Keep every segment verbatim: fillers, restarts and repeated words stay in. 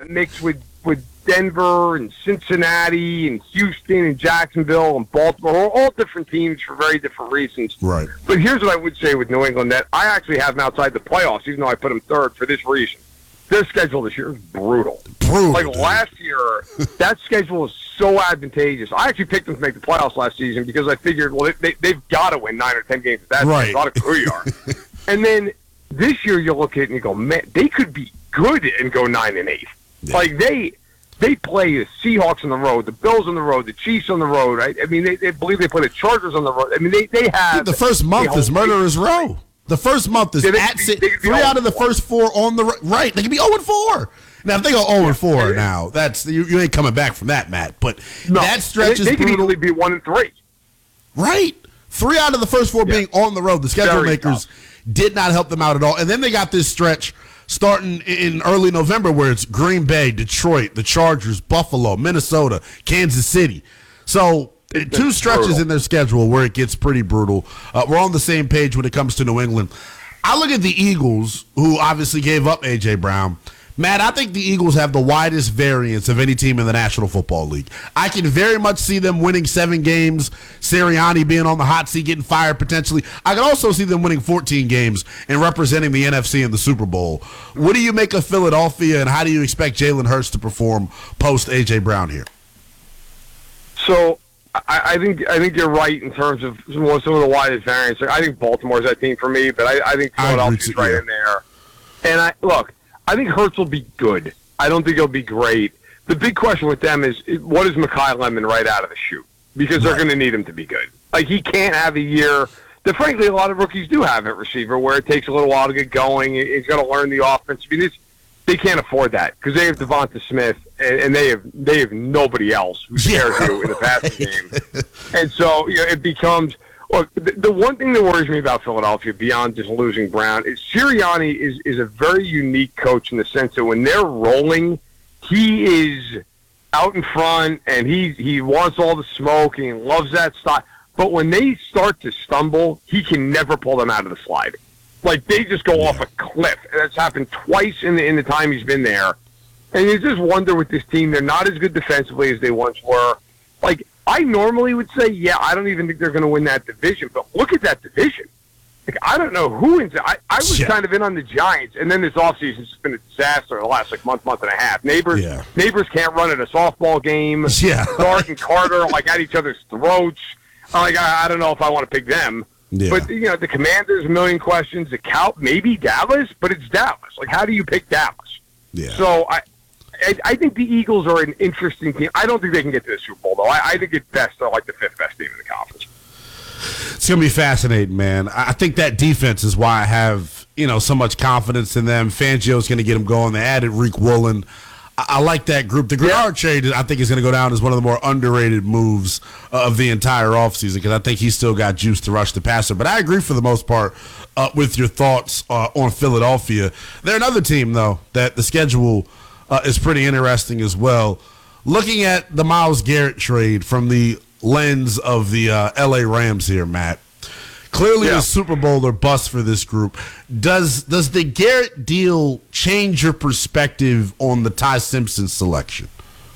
that mix with, with Denver and Cincinnati and Houston and Jacksonville and Baltimore, all different teams for very different reasons. Right. But here's what I would say with New England, that I actually have them outside the playoffs, even though I put them third for this reason. Their schedule this year is brutal. Brutal. Like dude. last year, that schedule was so advantageous. I actually picked them to make the playoffs last season because I figured, well, they, they've got to win nine or ten games. That's right. a lot of who you are. And then this year, you look at it and you go, man, they could be good and go nine and eight. Yeah. Like they. They play the Seahawks on the road, the Bills on the road, the Chiefs on the road, right? I mean, they, they believe they play the Chargers on the road. I mean, they, they have... Dude, the first month is Murderers Row. The first month is yeah, they, at they, they, three out of the first four on the right. They can be oh and four. Now, if they go oh and four now, that's you, you ain't coming back from that, Matt. But no, that stretch they, is they brutal. They could easily be one and three. Right. Three out of the first four yeah. being on the road. The schedule Very makers tough. did not help them out at all. And then they got this stretch starting in early November where it's Green Bay, Detroit, the Chargers, Buffalo, Minnesota, Kansas City. So it's two stretches brutal. in their schedule where it gets pretty brutal. Uh, we're on the same page when it comes to New England. I look at the Eagles, who obviously gave up A J. Brown. Matt, I think the Eagles have the widest variance of any team in the National Football League. I can very much see them winning seven games, Sirianni being on the hot seat, getting fired potentially. I can also see them winning fourteen games and representing the N F C in the Super Bowl. What do you make of Philadelphia, and how do you expect Jalen Hurts to perform post-A J. Brown here? So I, I think I think you're right in terms of some of the widest variance. I think Baltimore's that team for me, but I, I think Philadelphia's right yeah. in there. And I look, I think Hurts will be good. I don't think he'll be great. The big question with them is, what is Mekhi Lemon right out of the chute? Because they're right. going to need him to be good. Like, he can't have a year that, frankly, a lot of rookies do have at receiver, where it takes a little while to get going. He's got to learn the offense. I mean, it's, they can't afford that because they have Devonta Smith, and, and they have they have nobody else who cares to in the passing game. And so, you know, it becomes – look, the, the one thing that worries me about Philadelphia, beyond just losing Brown, is Sirianni is, is a very unique coach in the sense that when they're rolling, he is out in front, and he, he wants all the smoke, and he loves that style. But when they start to stumble, he can never pull them out of the slide. Like, they just go off a cliff. And that's happened twice in the, in the time he's been there. And you just wonder with this team, they're not as good defensively as they once were. Like, I normally would say, yeah, I don't even think they're going to win that division. But look at that division. Like, I don't know who wins it. I, I was yeah. kind of in on the Giants, and then this offseason has been a disaster the last, like, month, month and a half. Neighbors yeah. neighbors can't run at a softball game. Yeah. Dart and Carter are, like, at each other's throats. Like, I, I don't know if I want to pick them. Yeah. But, you know, the Commanders, a million questions. The Cow, maybe Dallas, but it's Dallas. Like, how do you pick Dallas? Yeah. So, I... I, I think the Eagles are an interesting team. I don't think they can get to the Super Bowl, though. I, I think at best they're like the fifth best team in the conference. It's going to be fascinating, man. I think that defense is why I have, you know, so much confidence in them. Fangio's going to get them going. They added Reek Woolen. I, I like that group. The Grenard yeah. trade, I think, is going to go down as one of the more underrated moves uh, of the entire offseason because I think he's still got juice to rush the passer. But I agree for the most part uh, with your thoughts uh, on Philadelphia. They're another team, though, that the schedule – Uh, is pretty interesting as well. Looking at the Myles Garrett trade from the lens of the uh, L A Rams here, Matt. Clearly yeah. a Super Bowl or bust for this group. Does does the Garrett deal change your perspective on the Ty Simpson selection?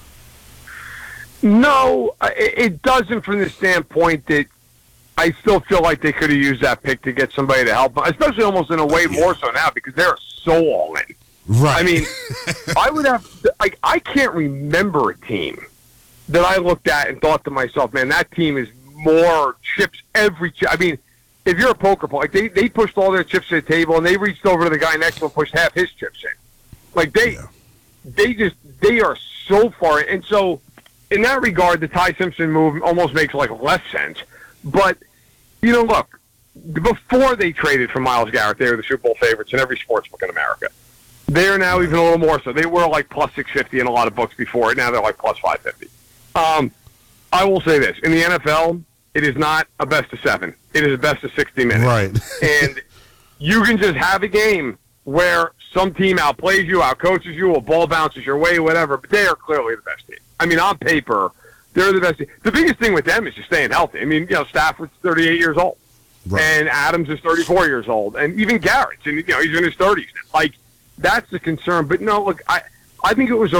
No, it doesn't from the standpoint that I still feel like they could have used that pick to get somebody to help them, especially almost in a way yeah. more so now because they're so all in. Right. I mean, I would have – like I can't remember a team that I looked at and thought to myself, man, that team is more chips every chip. I mean, if you're a poker player, like they, they pushed all their chips to the table and they reached over to the guy next to him and pushed half his chips in. Like they yeah. they just – they are so far – and so in that regard, the Ty Simpson move almost makes like less sense. But, you know, look, before they traded for Myles Garrett, they were the Super Bowl favorites in every sportsbook in America. They're now even a little more so. They were like plus six fifty in a lot of books before. Now they're like plus five fifty. Um, I will say this. In the N F L, it is not a best of seven. It is a best of sixty minutes. Right. And you can just have a game where some team outplays you, outcoaches you, a ball bounces your way, whatever, but they are clearly the best team. I mean, on paper, they're the best team. The biggest thing with them is just staying healthy. I mean, you know, Stafford's thirty-eight years old. Right. And Adams is thirty-four years old. And even Garrett's, and, you know, he's in his thirties. Like, that's the concern. But, no, look, I, I think it was a